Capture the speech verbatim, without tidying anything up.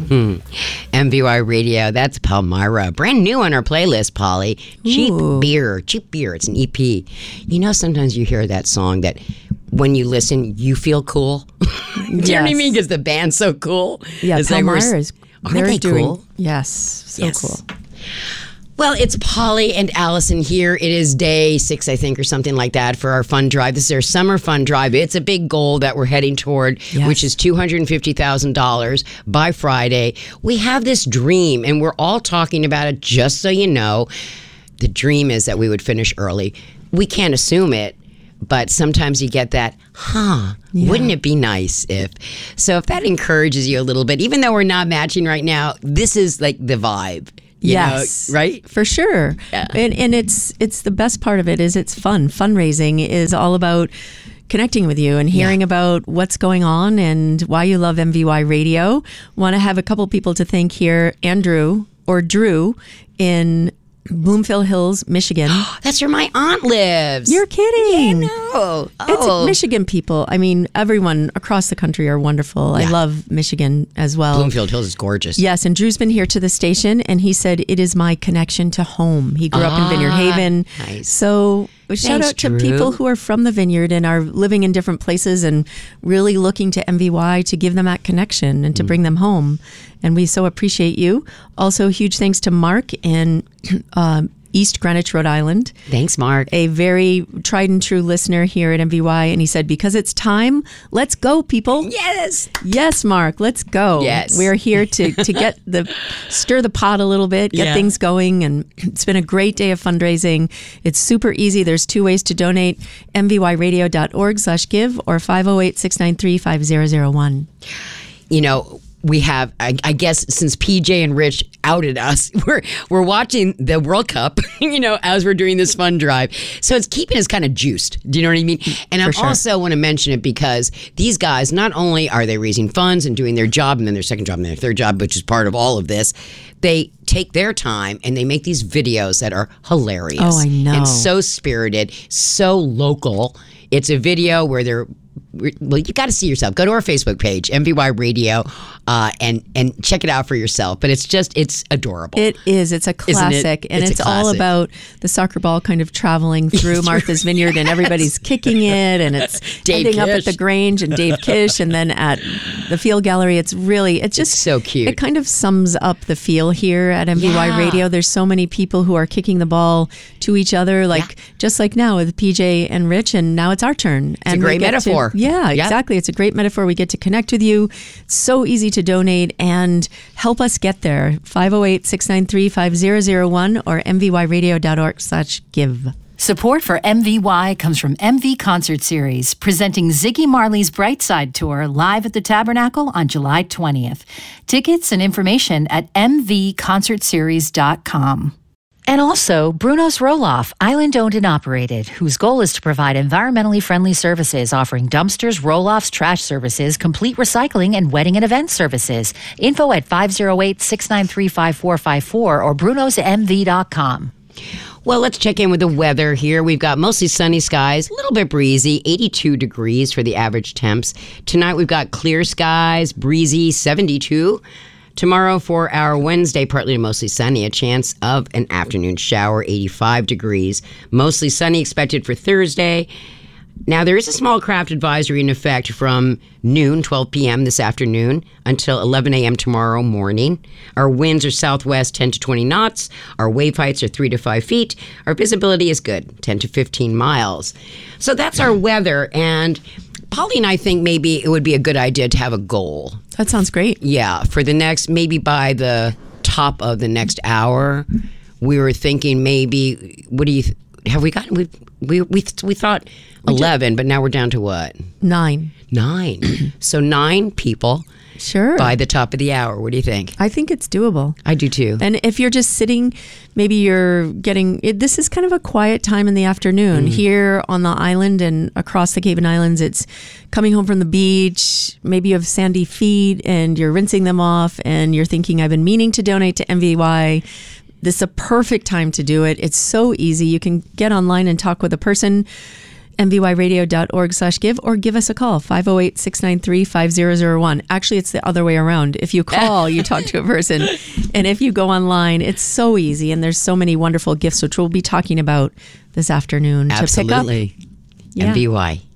M V Y Radio, that's Palmyra. Brand new on our playlist, Polly. Cheap Ooh. Beer. Cheap Beer. It's an E P. You know, sometimes you hear that song that when you listen, you feel cool. Do you know what I Yes. mean? Because the band's so cool. Yeah, It's like we're- Palmyra is. Aren't They're they doing, cool? Yes, so Yes. cool. Well, it's Polly and Allison here. It is day six, I think, or something like that for our fund drive. This is our summer fund drive. It's a big goal that we're heading toward, Yes. which is two hundred fifty thousand dollars by Friday. We have this dream, and we're all talking about it, just so you know. The dream is that we would finish early. We can't assume it, but sometimes you get that, huh, Yeah. wouldn't it be nice if? So if that encourages you a little bit, even though we're not matching right now, this is like the vibe. You Yes, know, right? for sure. Yeah. And and it's it's the best part of it is it's fun. Fundraising is all about connecting with you and hearing Yeah. about what's going on and why you love M V Y Radio. Want to have a couple people to thank here. Andrew or Drew in Bloomfield Hills, Michigan. That's where my aunt lives. You're kidding. no. It's Oh. Michigan people. I mean, everyone across the country are wonderful. I Yeah. love Michigan as well. Bloomfield Hills is gorgeous. Yes, and Drew's been here to the station, and he said it is my connection to home. He grew up in Vineyard Haven. nice. So shout Thanks, out to Drew. people who are from the Vineyard and are living in different places and really looking to M V Y to give them that connection and to bring them home. And we so appreciate you. Also, huge thanks to Mark in uh, East Greenwich, Rhode Island. Thanks, Mark. A very tried and true listener here at M V Y. And he said, because it's time, let's go, people. Yes. Yes, Mark, let's go. Yes. We're here to, to get the, stir the pot a little bit, get Yeah. things going. And it's been a great day of fundraising. It's super easy. There's two ways to donate, m v y radio dot org slash give or five oh eight, six nine three, five zero zero one. You know, we have, I, I guess, since P J and Rich outed us, we're we're watching the World Cup, you know, as we're doing this fund drive. So it's keeping us kind of juiced. Do you know what I mean? And I sure. also want to mention it because these guys, not only are they raising funds and doing their job and then their second job and their third job, which is part of all of this, they take their time and they make these videos that are hilarious. Oh, I know. And so spirited, so local. It's a video where they're, well, you got to see yourself. Go to our Facebook page, M V Y Radio, uh, and and check it out for yourself. But it's just, it's adorable. It is. It's a classic. And It's a it's, all classic. about the soccer ball kind of traveling through Martha's Vineyard and everybody's kicking it. And it's Dave ending up at Kish. the Grange and Dave Kish and then at the Field Gallery. It's really, it's just It's so cute. It kind of sums up the feel here at M V Y Yeah. Radio. There's so many people who are kicking the ball to each other, like just like now with P J and Rich. And now it's our turn. a And we great get to- metaphor. yeah, Yep. exactly. It's a great metaphor. We get to connect with you. It's so easy to donate and help us get there. five oh eight, six nine three, five zero zero one or m v y radio dot org slash give. Support for M V Y comes from M V Concert Series, presenting Ziggy Marley's Brightside Tour live at the Tabernacle on July twentieth. Tickets and information at m v concert series dot com. And also, Bruno's Roll-Off, island-owned and operated, whose goal is to provide environmentally friendly services, offering dumpsters, roll-offs, trash services, complete recycling, and wedding and event services. Info at five oh eight, six nine three, five four five four or brunos m v dot com. Well, let's check in with the weather here. We've got mostly sunny skies, a little bit breezy, eighty-two degrees for the average temps. Tonight we've got clear skies, breezy, seventy-two. Tomorrow for our Wednesday, partly to mostly sunny, a chance of an afternoon shower, eighty-five degrees. Mostly sunny expected for Thursday. Now, there is a small craft advisory in effect from noon, twelve p.m. this afternoon until eleven a.m. tomorrow morning. Our winds are southwest ten to twenty knots. Our wave heights are three to five feet. Our visibility is good, ten to fifteen miles. So that's our weather. And Polly and I think maybe it would be a good idea to have a goal. That sounds great. Yeah, for the next, maybe by the top of the next hour, we were thinking maybe, what do you, th- have we gotten, we we we, we thought eleven, but now we're down to what? Nine. Nine. So nine people Sure. by the top of the hour. What do you think? I think it's doable. I do too. And if you're just sitting, maybe you're getting, it, this is kind of a quiet time in the afternoon. Here on the island and across the Cape and Islands, it's coming home from the beach. Maybe you have sandy feet and you're rinsing them off and you're thinking, I've been meaning to donate to M V Y. This is a perfect time to do it. It's so easy. You can get online and talk with a person m v y radio dot org slash give, or give us a call, five oh eight, six nine three, five oh oh one. Actually, it's the other way around. If you call, you talk to a person. And if you go online, it's so easy. And there's so many wonderful gifts, which we'll be talking about this afternoon Absolutely. to pick up. Yeah. M V Y.